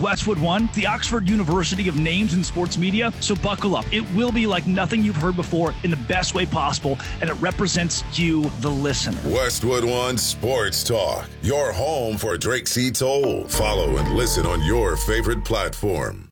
Westwood One, the Oxford University of names in sports media, so buckle up. It will be like nothing you've heard before in the best way possible, and it represents you, the listener. Westwood One Sports Talk, your home for Drake C. Toll. Follow and listen on your favorite platform.